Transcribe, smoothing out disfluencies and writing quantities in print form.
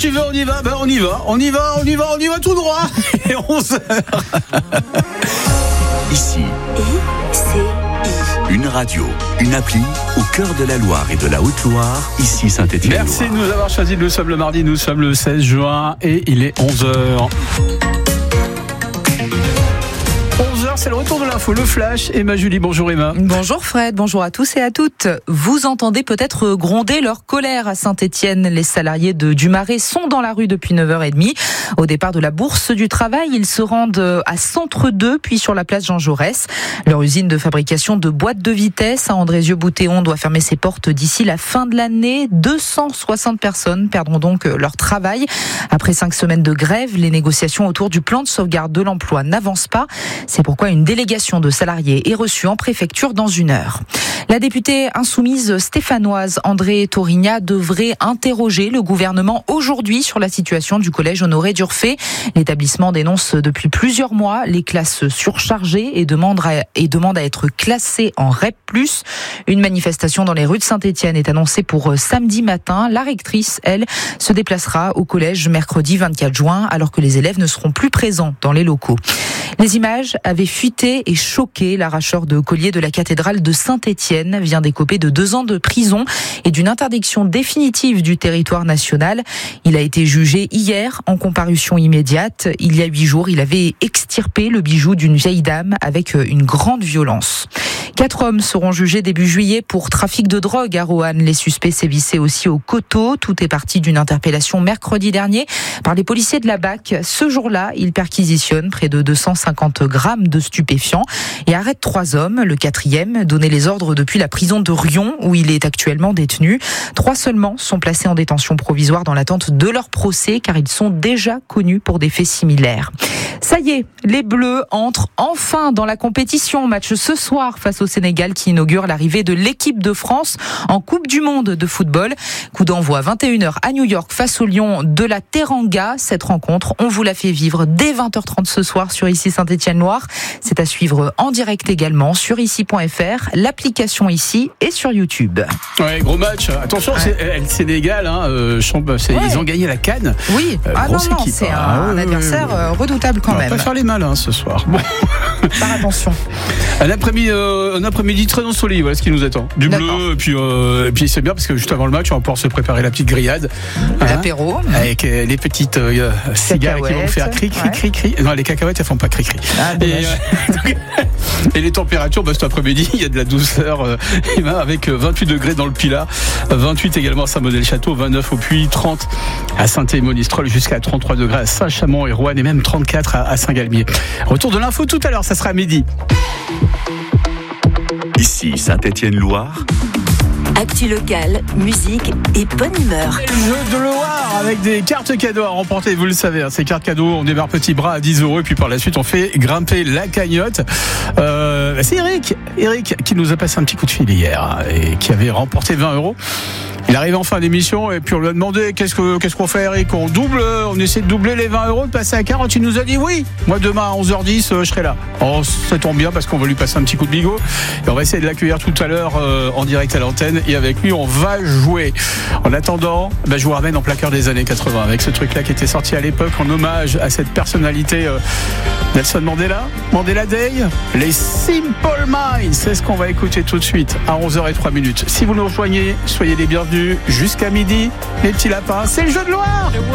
tu veux, on y va. Ben, on y va tout droit. Et 11h. Ici, une radio, une appli au cœur de la Loire et de la Haute-Loire. Ici Saint-Étienne-Loire. Merci de nous avoir choisi. Nous sommes le mardi, nous sommes le 16 juin et il est 11h. C'est le retour de l'info, le flash. Emma Julie, bonjour Emma. Bonjour Fred, bonjour à tous et à toutes. Vous entendez peut-être gronder leur colère à Saint-Étienne. Les salariés de Dumaré sont dans la rue depuis 9h30. Au départ de la Bourse du Travail, ils se rendent à Centre 2, puis sur la place Jean Jaurès. Leur usine de fabrication de boîtes de vitesse à Andrézieux-Boutéon doit fermer ses portes d'ici la fin de l'année. 260 personnes perdront donc leur travail. Après 5 semaines de grève, les négociations autour du plan de sauvegarde de l'emploi n'avancent pas. C'est pourquoi une délégation de salariés est reçue en préfecture dans 1 heure. La députée insoumise stéphanoise André Torigna devrait interroger le gouvernement aujourd'hui sur la situation du collège Honoré d'Urfé. L'établissement dénonce depuis plusieurs mois les classes surchargées et demande à être classé en REP+. Une manifestation dans les rues de Saint-Étienne est annoncée pour samedi matin. La rectrice, elle, se déplacera au collège mercredi 24 juin alors que les élèves ne seront plus présents dans les locaux. Les images avaient fuité et choqué. L'arracheur de collier de la cathédrale de Saint-Étienne vient d'écoper de 2 ans de prison et d'une interdiction définitive du territoire national. Il a été jugé hier en comparution immédiate. Il y a 8 jours, il avait extirpé le bijou d'une vieille dame avec une grande violence. 4 hommes seront jugés début juillet pour trafic de drogue à Roanne. Les suspects sévissaient aussi au Coteau. Tout est parti d'une interpellation mercredi dernier par les policiers de la BAC. Ce jour-là, ils perquisitionnent près de 250 grammes de stupéfiants et arrêtent 3 hommes. Le 4e donnait les ordres depuis la prison de Rion où il est actuellement détenu. 3 seulement sont placés en détention provisoire dans l'attente de leur procès car ils sont déjà connus pour des faits similaires. Ça y est, les Bleus entrent enfin dans la compétition. Match ce soir face au Sénégal qui inaugure l'arrivée de l'équipe de France en Coupe du Monde de football. Coup d'envoi 21h à New York face au Lion de la Teranga. Cette rencontre, on vous la fait vivre dès 20h30 ce soir sur Ici Saint-Étienne-Loire. C'est à suivre en direct également sur ici.fr, l'application Ici et sur YouTube. Ouais, gros match. Attention, c'est le Sénégal, ils ont gagné la CAN. Oui, équipe, c'est un adversaire redoutable quand même. On va pas faire les malins ce soir. Bon. Faire attention. Un après-midi très ensoleillé, voilà ce qui nous attend. Du bleu, et puis c'est bien parce que juste avant le match, on va pouvoir se préparer la petite grillade. L'apéro. Avec les petites cigares qui vont faire cri. Non, les cacahuètes, elles font pas cri. Et les températures, cet après-midi, il y a de la douceur avec 28 degrés dans le Pilat, 28 également à Saint-Modèle-Château, 29 au Puy, 30 à Saint-Émilion-Monistrol, jusqu'à 33 degrés à Saint-Chamond et Roanne et même 34 à Saint-Galmier. Retour de l'info tout à l'heure, ça sera à midi. Ici Saint-Étienne-Loire. Actu locale, musique et bonne humeur. Le jeu de Loire avec des cartes cadeaux à remporter, vous le savez. Ces cartes cadeaux, on démarre petit bras à 10 € et puis par la suite on fait grimper la cagnotte. C'est Eric qui nous a passé un petit coup de fil hier et qui avait remporté 20 €. Il arrive en fin d'émission et puis on lui a demandé qu'est-ce qu'on fait Eric, on essaie de doubler les 20 €, de passer à 40. Il nous a dit oui, moi demain à 11h10 je serai là. Oh, ça tombe bien parce qu'on va lui passer un petit coup de bigot et on va essayer de l'accueillir tout à l'heure en direct à l'antenne et avec lui on va jouer. En attendant, je vous ramène en plein cœur des années 80 avec ce truc là qui était sorti à l'époque en hommage à cette personnalité Nelson Mandela Day, les Simple Minds. C'est ce qu'on va écouter tout de suite à 11h03. Si vous nous rejoignez, soyez les bienvenus jusqu'à midi, les petits lapins, c'est le jeu de Loire.